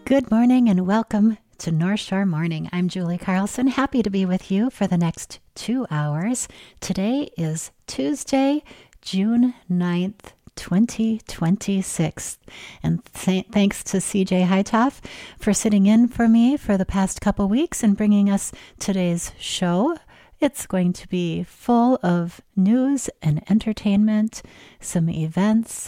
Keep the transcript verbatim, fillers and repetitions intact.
Good morning and welcome to North Shore Morning. I'm Julie Carlson, happy to be with you for the next two hours. Today is Tuesday, June ninth, twenty twenty-six. And th- thanks to C J Hightoff for sitting in for me for the past couple weeks and bringing us today's show. It's going to be full of news and entertainment, some events,